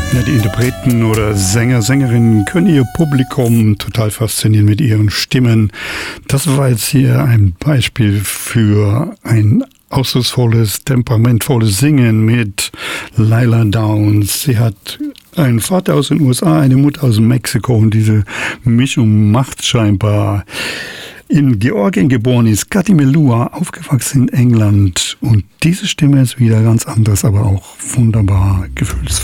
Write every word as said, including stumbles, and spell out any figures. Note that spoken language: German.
Ja, die Interpreten oder Sänger, Sängerinnen können ihr Publikum total faszinieren mit ihren Stimmen. Das war jetzt hier ein Beispiel für ein ausdrucksvolles, temperamentvolles Singen mit Lila Downs. Sie hat einen Vater aus den U S A, eine Mutter aus Mexiko und diese Mischung macht scheinbar. In Georgien geboren ist Kathi Melua, aufgewachsen in England und diese Stimme ist wieder ganz anders, aber auch wunderbar gefühlsvoll.